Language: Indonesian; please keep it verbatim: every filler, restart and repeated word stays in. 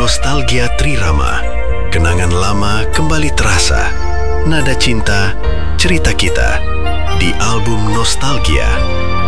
Nostalgia Trirama. Kenangan lama kembali terasa. Nada cinta, cerita kita di album Nostalgia.